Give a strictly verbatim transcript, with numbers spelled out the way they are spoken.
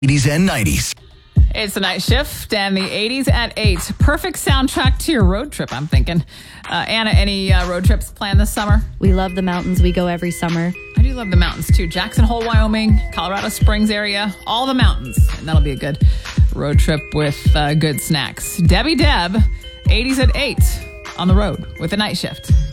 eighties and nineties. It's the night shift and the eighties at eight. Perfect soundtrack to your road trip, I'm thinking. Uh, Anna, any uh, road trips planned this summer? We love the mountains. We go every summer. I do love the mountains too. Jackson Hole, Wyoming, Colorado Springs area, all the mountains. And that'll be a good road trip with uh, good snacks. Debbie Deb, eighties at eight on the road with the night shift.